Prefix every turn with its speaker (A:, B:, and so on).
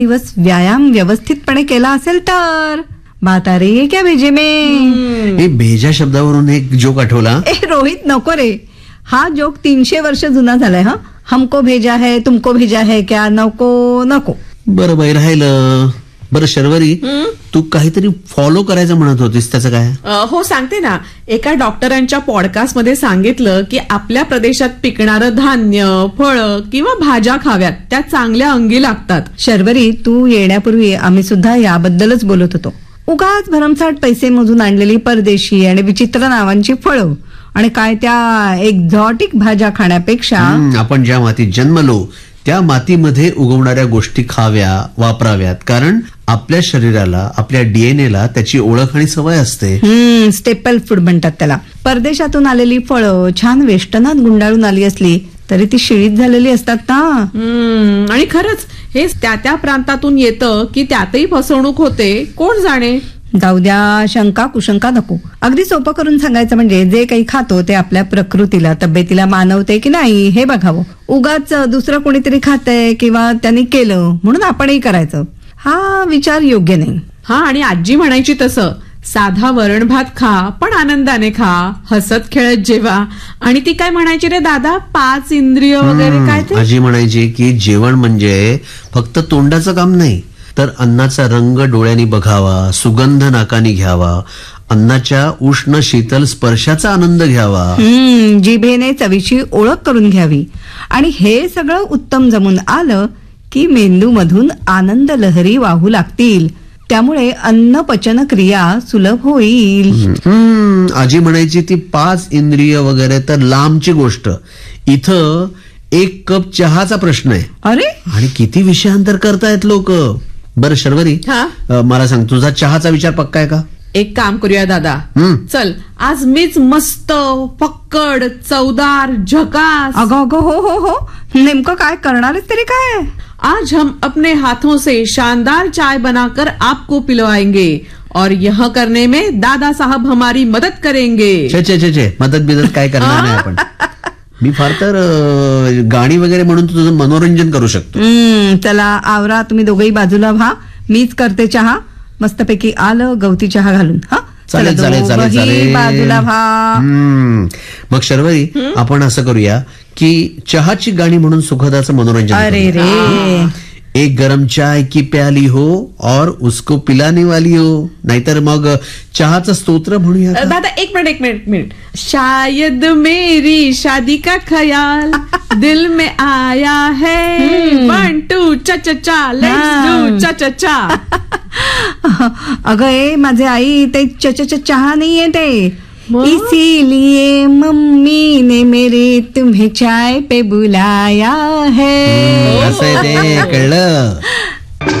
A: दिवस व्यायाम व्यवस्थितपणे केला असेल तर बात आ रही है क्या भेजे में.
B: हे भेजा शब्दावरून एक जोक आठवला.
A: ए रोहित नको रे, हा जोक 300 वर्ष जुना झालाय. हा हमको भेजा है तुमको भेजा है क्या, नको नको.
B: बरं बाई राहिलं. बरं शर्वरी, तू काहीतरी फॉलो करायचं म्हणत होतीस, त्याचं काय?
C: हो सांगते ना. एका डॉक्टरांच्या पॉडकास्ट मध्ये सांगितलं की आपल्या प्रदेशात पिकणारं धान्य, फळं किंवा भाज्या खाव्यात, त्या चांगल्या अंगी लागतात.
A: शर्वरी, तू येण्यापूर्वी आम्ही सुद्धा याबद्दलच बोलत होतो. उगाच भरमसाठ पैसे मोजून आणलेली परदेशी आणि विचित्र नावांची फळं आणि काय त्या एक्झॉटिक भाज्या खाण्यापेक्षा
B: आपण ज्या मातीत जन्मलो त्या मातीमध्ये उगवणाऱ्या गोष्टी खाव्या, वापराव्यात. कारण आपल्या शरीराला, आपल्या डीएनए ला त्याची ओळख आणि सवय असते.
A: स्टेपल फूड म्हणतात त्याला. परदेशातून आलेली फळं छान वेष्टनात गुंडाळून आली असली तरी ती शिळीत झालेली असतात ना.
C: आणि खरंच हे त्या प्रांतातून येतं की त्यातही फसवणूक होते, कोण जाणे.
A: जाऊ द्या, शंका कुशंका नको. अगदी सोपं करून सांगायचं म्हणजे जे काही खातो ते आपल्या प्रकृतीला, तब्येतीला मानवते की नाही हे बघावं. उगाच दुसरं कोणीतरी खातंय किंवा त्यांनी केलं म्हणून आपणही करायचं, हा विचार योग्य नाही.
C: हा, आणि आजी म्हणायची तसं, साधा वरण भात खा पण आनंदाने खा, हसत खेळत जेवा. आणि ती काय म्हणायची रे दादा, 5 इंद्रिय वगैरे काय ते.
B: आजी म्हणायची की जेवण म्हणजे फक्त तोंडाचं काम नाही, तर अन्नाचा रंग डोळ्यांनी बघावा, सुगंध नाकानी घ्यावा, अन्नाच्या उष्ण शीतल स्पर्शाचा आनंद घ्यावा,
A: जिभेने चवीची ओळख करून घ्यावी. आणि हे सगळं उत्तम जमून आलं की मेंदू मधून आनंद लहरी वाहू लागतील. त्यामुळे अन्न पचन क्रिया सुलभ होईल.
B: आजी म्हणायची ती 5 इंद्रिय वगैरे तर लांबची गोष्ट. इथं 1 कप चहाचा प्रश्न आहे.
A: अरे,
B: आणि किती विषयांतर करतायत लोक. बरं शर्वरी, मला सांग, तुझा चहाचा विचार पक्का आहे का?
C: एक काम करूया दादा, चल आज मीच मस्त फक्कड चवदार झकास.
A: अगं हो हो हो, नेमकं काय करणार आहेस तरी काय?
C: आज हम अपने हाथों से शानदार चाय बनाकर आपको पिलवाएंगे और यह करने में दादा साहब हमारी मदद करेंगे.
B: छे मदत बिदत काय करणार नाही आपण. मी फार तर गाणी वगैरे म्हणून तुझं मनोरंजन करू शकतो.
A: चला आवरा, तुम्ही दोघेही बाजूला व्हा, मीच करते चहा मस्तपैकी आलं गवती चहा घालून. हा
B: चालेल चालेल चालेल चालेल,
A: बाजूला व्हा.
B: मग शर्वरी, आपण असं करूया की चहाची गाणी म्हणून सुखदाचं मनोरंजन.
A: अरे रे,
B: एक गरम चाय की प्याली हो और उसको पिलाने वाली हो. नाहीतर मग चहाचं स्तोत्र म्हणूया.
C: दादा एक मिनट. शायद मेरी शादी का ख्याल दिल में आया है. 1 2 चा लेट्स डू चा.
A: अगं ए माझे आई, ते चहा नाहीये ते. इसीलिए मम्मी ने मेरे तुम्हें चाय पे बुलाया है.
B: असं ते कळलं.